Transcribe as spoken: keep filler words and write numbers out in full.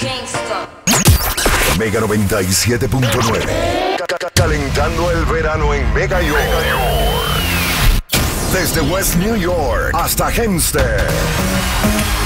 Mega noventa y siete punto nueve. Calentando el verano en Mega York. Desde West New York hasta Hempstead.